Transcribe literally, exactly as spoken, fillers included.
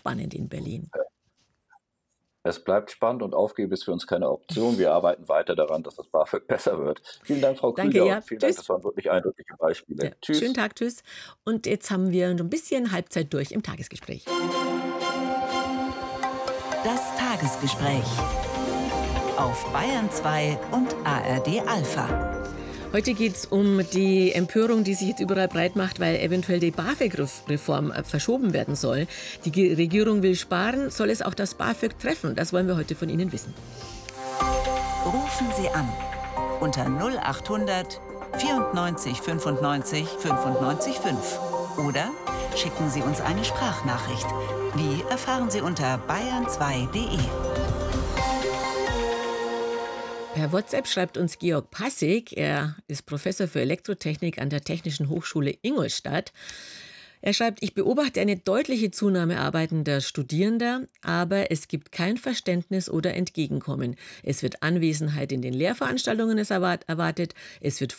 spannend in Berlin. Es bleibt spannend und aufgeben ist für uns keine Option. Wir arbeiten weiter daran, dass das BAföG besser wird. Vielen Dank, Frau Danke, Krüger, ja. und vielen Dank, Tschüss. das waren wirklich eindrückliche Ja, Beispiele. schönen Tschüss. Tag, tschüss. Und jetzt haben wir noch ein bisschen Halbzeit durch im Tagesgespräch. Das Tagesgespräch auf Bayern zwei und A R D Alpha. Heute geht es um die Empörung, die sich jetzt überall breit macht, weil eventuell die BAföG-Reform verschoben werden soll. Die Ge- Regierung will sparen, soll es auch das BAföG treffen? Das wollen wir heute von Ihnen wissen. Rufen Sie an unter null acht hundert vierundneunzig fünfundneunzig fünfundneunzig fünf oder schicken Sie uns eine Sprachnachricht. Wie erfahren Sie unter bayern zwei punkt de. Per WhatsApp schreibt uns Georg Passig, er ist Professor für Elektrotechnik an der Technischen Hochschule Ingolstadt. Er schreibt, ich beobachte eine deutliche Zunahme arbeitender Studierender, aber es gibt kein Verständnis oder Entgegenkommen. Es wird Anwesenheit in den Lehrveranstaltungen erwartet, es wird